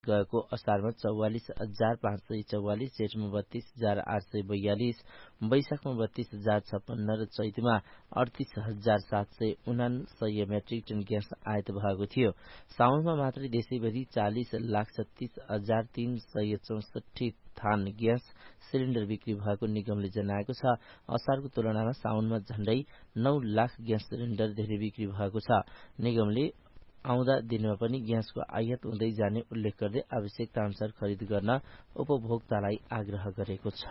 गएको असारमा 44,544, जेठमा 32,842, वैशाखमा 32,056 र चैतमा 38,749 मेट्रिक टन ग्यास आयात भएको थियो। साउनमा मात्रै देशैभरि 40,36,364 थान ग्यास सिलिन्डर बिक्री भएको निगमले जनाएको छ। असारको तुलनामा साउनमा झण्डै 9 लाख ग्यास सिलिन्डर धेरै बिक्री भएको छ। निगमले आउँदा दिनमा पनि ग्यासको आयात हुँदै जाने उल्लेख गर्दै आवश्यकता अनुसार खरिद गर्न उपभोक्तालाई आग्रह गरेको छ।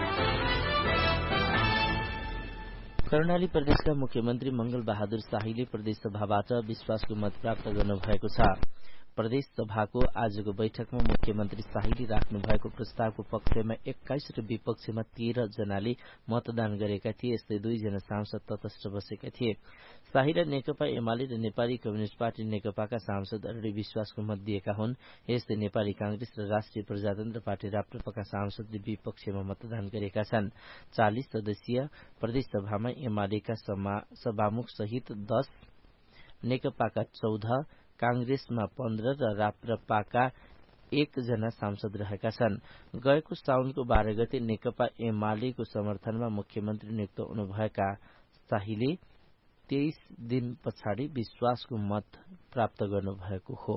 कर्णाली प्रदेशका मुख्यमन्त्री मंगल बहादुर शाहीले प्रदेश सभाबाट विश्वासको मत प्राप्त गर्नुभएको छ। प्रदेश सभाको आजको बैठकमा मुख्यमन्त्री शाहीले राख्नु भएको प्रस्तावको पक्षमा 21 र विपक्षमा 13 जनाले मतदान गरेका थिए। यस्तै 2 जना सांसद तटस्थ बसेका थिए। शाहीलाई नेकपा एमाले र नेपाली कम्युनिष्ट पार्टी नेकपाका सांसदहरूले विश्वासको मत दिएका हुन्। यस्तै नेपाली कांग्रेस र राष्ट्रिय प्रजातन्त्र पार्टी राप्रपाका सांसदले विपक्षमा मतदान गरेका छन्। 40 सदस्यीय प्रदेश सभामा एमालेका सभामुख सहित 10, नेकपाका 14, कांग्रेसमा 15 र राप्रपाका 1 जना सांसद रहेका छन्। गएको साउनको 12 गते नेकपा एमालेको समर्थनमा मुख्यमन्त्री नियुक्त हुनुभएका शाहीले 23 दिन पछाडि विश्वासको मत प्राप्त गर्नुभएको हो।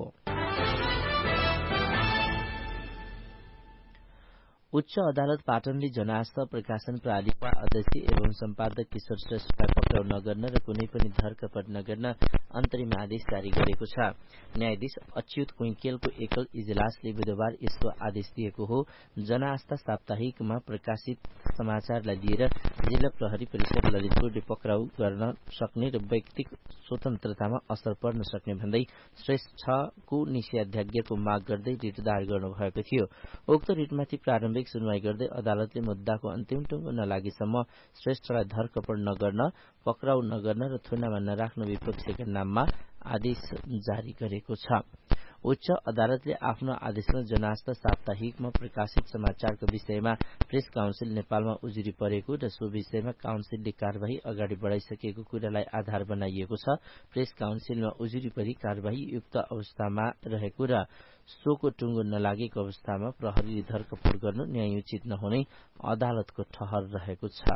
उच्च अदालत पाटनले जनास्था प्रकाशन प्रणालीका अध्यक्ष एवं सम्पादक किशोर श्रेष्ठलाई पक्राउ नगर्न र कुनै पनि धरकपट नगर्न अन्तरिम आदेश जारी गरेको छ। न्यायाधीश अच्युत कुइकेलको एकल इजलासले बुधबार यस्तो आदेश दिएको हो। जनास्था साप्ताहिकमा प्रकाशित समाचारलाई लिएर जिल्ला प्रहरी परिषद ललितपुरले पक्राउ गर्न सक्ने र व्यक्तिक स्वतन्त्रतामा असर पर्न सक्ने भन्दै श्रेष्ठको निषेधाज्ञाको माग गर्दै रिट दायर गर्नुभएको थियो। उक्त रिटमाथि प्रारम्भिक सुनवाई गर्दै अदालतले मुद्दाको अन्तिम टुङ्गो नलागेसम्म श्रेष्ठलाई धरकपड नगर्न, पक्राउ नगर्न र थुनामा नराख्न विपक्षका नाममा आदेश जारी गरेको छ। उच्च अदालतले आफ्नो आदेशमा जनास्था साप्ताहिकमा प्रकाशित समाचारको विषयमा प्रेस काउन्सिल नेपालमा उजुरी परेको र सो विषयमा काउन्सिलले कार्यवाही अगाडि बढाइसकेको कुरालाई आधार बनाइएको छ। प्रेस काउन्सिलमा उजुरी परि कार्यवाही युक्त अवस्थामा रहेको र सोको टुङ्गो नलागेको अवस्थामा प्रहरीले धरकपड गर्नु न्यायोचित नहुने अदालतको ठहर रहेको छ।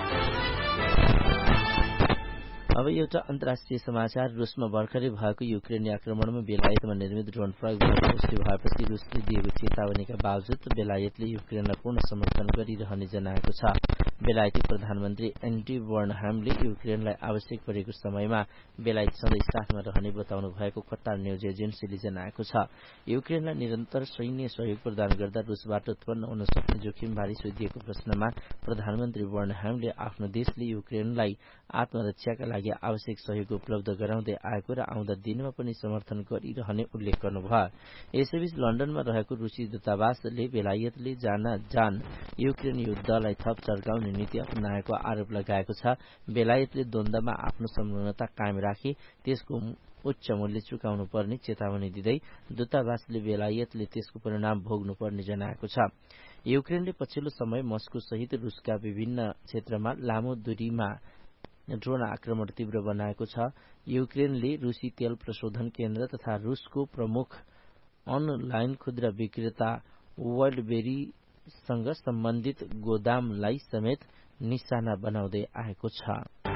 अब एउटा अन्तर्राष्ट्रिय समाचार। रुसमा भर्खरै भएको युक्रेनी आक्रमणमा बेलायतमा निर्मित ड्रोन प्रयोग भएको पुष्टि भएपछि रुसले दिएको चेतावनीका बावजुद बेलायतले युक्रेनलाई पूर्ण समर्थन गरिरहने जनाएको छ। बेलायती प्रधानमन्त्री एन्डी बर्नहामले युक्रेनलाई आवश्यक परेको समयमा बेलायत सधैँ साथमा रहने बताउनु भएको कतार न्यूज एजेन्सीले जनाएको छ। युक्रेनलाई निरन्तर सैन्य सहयोग प्रदान गर्दा रुसबाट उत्पन्न हुन सक्ने जोखिमबारे सोधिएको प्रश्नमा प्रधानमन्त्री बर्नहामले आफ्नो देशले युक्रेनलाई आत्मरक्षाका लागि आवश्यक सहयोग उपलब्ध गराउँदै आएको र आउँदा दिनमा पनि समर्थन गरिरहने उल्लेख गर्नुभयो। यसैबीच लन्डनमा रहेको रुसी दूतावासले बेलायतले जान युक्रेन युद्धलाई थप चर्काउने नीति अपनाएको आरोप लगाएको छ। बेलायतले द्वन्द्वमा आफ्नो संलग्नता कायम राखे त्यसको उच्च मूल्य चुकाउनु पर्ने चेतावनी दिँदै दूतावासले बेलायतले त्यसको परिणाम भोग्नु पर्ने जनाएको छ। युक्रेनले पछिल्लो समय मस्को सहित रुसका विभिन्न क्षेत्रमा लामो दूरीमा ड्रोन आक्रमण तीव्र बनाएको छ। युक्रेनले रुसी तेल प्रशोधन केन्द्र तथा रुसको प्रमुख अनलाइन खुद्रा विक्रेता वर्ल्डबेरीसँग सम्बन्धित गोदामलाई समेत निशाना बनाउँदै आएको छ।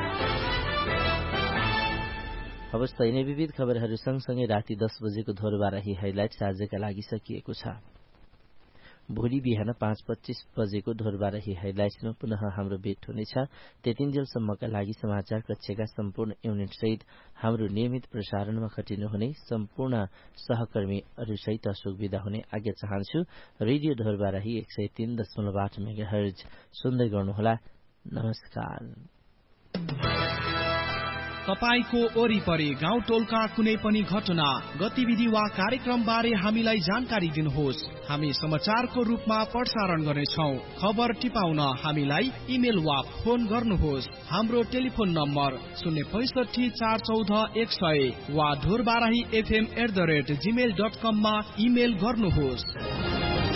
अवस्था यिनै विविध खबरहरू सँगसँगै राति 10 बजेको धोरबाराही हाइलाइट्स आजका लागि सकिएको छ। भोलि बिहान 5:25 बजेको धोरबाराही हाइलाइट्समा पुनः हाम्रो भेट हुनेछ। त्यतिन्जेलसम्मका लागि समाचार कक्षका सम्पूर्ण युनिट सहित हाम्रो नियमित प्रसारणमा खटिनुहुने सम्पूर्ण सहकर्मीहरूसहित अशोक विदा हुने आज्ञा चाहन्छु। रेडियो धोरबाराही 103.8 मेगाहर्ज सुन्दै गर्नुहोला। नमस्कार। तपाईको वरिपरि गाउँ टोलका कुनै पनि घटना, गतिविधि वा कार्यक्रम बारे हामीलाई जानकारी दिनुहोस्। हामी समाचारको रूपमा प्रसारण गर्नेछौं। खबर टिपाउन हामीलाई इमेल वा फोन गर्नुहोस्। हाम्रो टेलिफोन नम्बर 065 414 100 वा ढोरबाराही fm@gmail.com मा इमेल गर्नुहोस्।